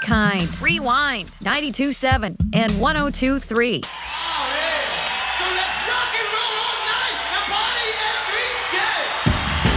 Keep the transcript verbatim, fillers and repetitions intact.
kind. Rewind ninety-two point seven and one oh two point three.